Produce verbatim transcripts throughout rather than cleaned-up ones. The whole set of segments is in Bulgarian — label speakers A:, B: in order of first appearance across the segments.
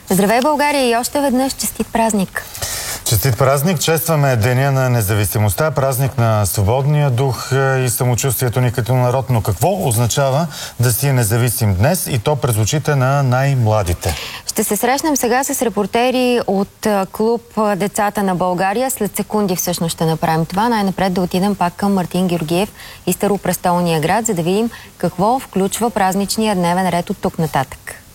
A: Здравей, България, и още веднъж честит празник!
B: Честит празник! Честваме Деня на независимостта, празник на свободния дух и самочувствието ни като народ. Но какво означава да си независим днес, и то през очите на най-младите?
A: Ще се срещнем сега с репортери от клуб Децата на България. След секунди всъщност ще направим това. Най-напред да отидем пак към Мартин Георгиев и Старопрестолния град, за да видим какво включва празничния дневен ред от тук нататък.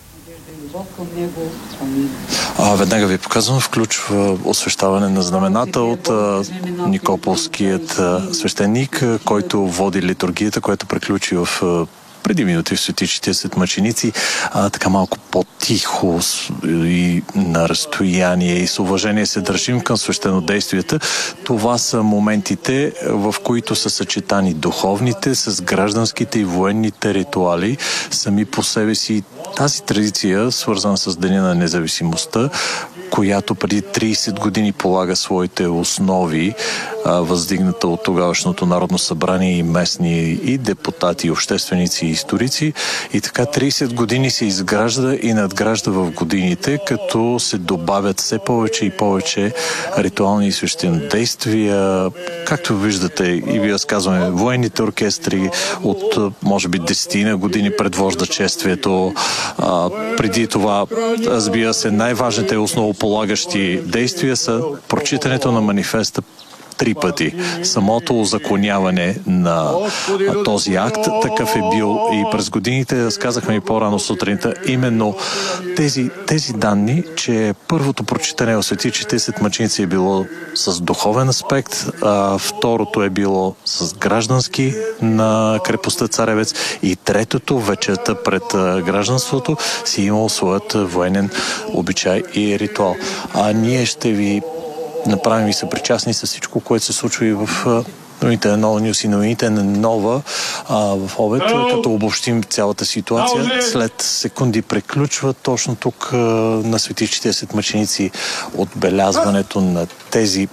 C: А, веднага ви показвам, включва освещаване на знамената от а, Никополският а, свещеник, а, който води литургията, която приключи в а, преди минути в Свети четиридесет мъченици, а, така малко по-тихо и на разстояние и с уважение се държим към свещенодействията. Това са моментите, в които са съчетани духовните с гражданските и военните ритуали. Сами по себе си тази традиция, свързана с Деня на независимостта, която преди тридесет години полага своите основи, въздигната от тогавашното Народно събрание и местни и депутати, и общественици, и историци. И така тридесет години се изгражда и надгражда в годините, като се добавят все повече и повече ритуални и свещенодействия. Както виждате, и ви разказваме, военните оркестри от, може би, десетина години предвожда чествието. А, преди това, разбира се, най-важните основополагащи действия са прочитането на манифеста три пъти. Самото узаконяване на този акт, такъв е бил и през годините, разказахме и по-рано сутринта, именно тези, тези данни, че първото прочитане в Свети четиридесет мъченици е било с духовен аспект, а второто е било с граждански на крепостта Царевец и третото, вечерта пред гражданството, си имало своят военен обичай и ритуал. А ние ще ви направим и съпричастни с всичко, което се случва и в новините на Нова Нюс и новините на Нова а, в обед, като обобщим цялата ситуация. След секунди приключва точно тук а, на Свети четиридесет мъченици отбелязването на тези,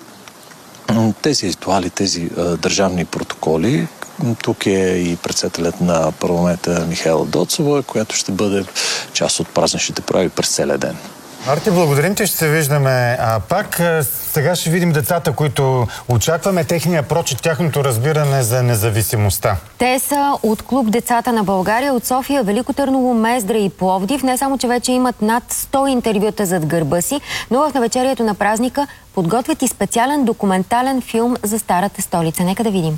C: тези ритуали, тези а, държавни протоколи. Тук е и председателят на парламента Михаела Доцова, която ще бъде част от празничните прояви през целия ден.
B: Марти, благодарим ти, ще се виждаме а, пак. Сега ще видим децата, които очакваме, техния прочит, тяхното разбиране за независимостта.
A: Те са от клуб Децата на България от София, Велико Търново, Мездра и Пловдив. Не само, че вече имат над сто интервюта зад гърба си, но в навечерието на празника подготвят и специален документален филм за старата столица. Нека да видим.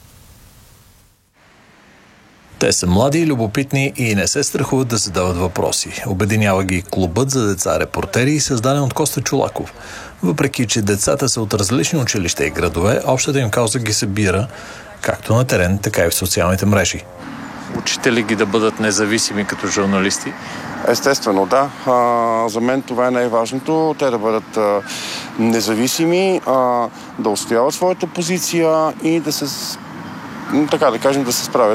C: Те са млади и любопитни и не се страхуват да задават въпроси. Обединява ги клубът за деца репортери, създаден от Коста Чолаков. Въпреки че децата са от различни училища и градове, общата им кауза ги събира както на терен, така и в социалните мрежи. Учите ли ги да бъдат независими като журналисти?
D: Естествено, да. А, за мен това е най-важното. Те да бъдат а, независими, а, да отстояват своята позиция и да се, така да кажем, да се справят.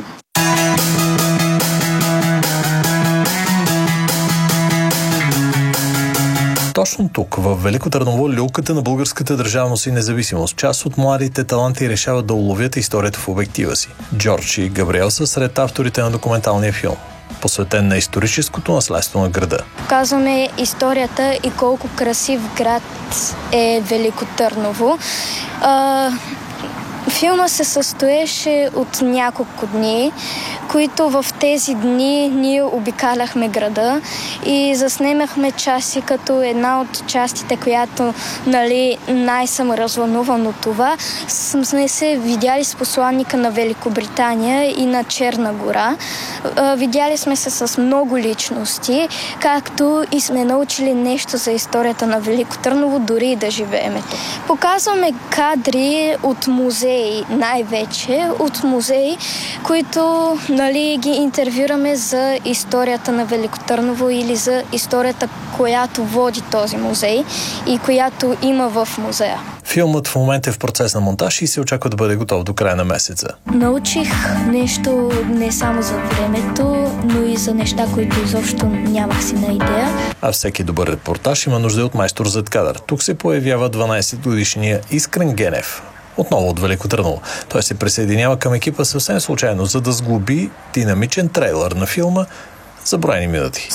C: Точно тук, в Велико Търново, люлката на българската държавност и независимост, част от младите таланти решават да уловят историята в обектива си. Джордж и Габриел са сред авторите на документалния филм, посветен на историческото наследство на града.
E: Казваме историята и колко красив град е Велико Търново. А... Филма се състоеше от няколко дни, които в тези дни ние обикаляхме града и заснемахме части, като една от частите, която, нали, най-съм развълнуван от това, сме се видяли с посланника на Великобритания и на Черна гора. Видяли сме се с много личности, както и сме научили нещо за историята на Велико Търново, дори и да живееме. Показваме кадри от музеи, най-вече от музеи, които, нали, ги интервюраме за историята на Велико Търново или за историята, която води този музей и която има в музея.
C: Филмът в момента е в процес на монтаж и се очаква да бъде готов до края на месеца.
E: Научих нещо не само за времето, но и за неща, които изобщо нямах си на идея.
C: А всеки добър репортаж има нужда от майстор зад кадър. Тук се появява дванайсетгодишния Искрен Генев. Отново от Велико Търново. Той се присъединява към екипа съвсем случайно, за да сглоби динамичен трейлър на филма за броени минути.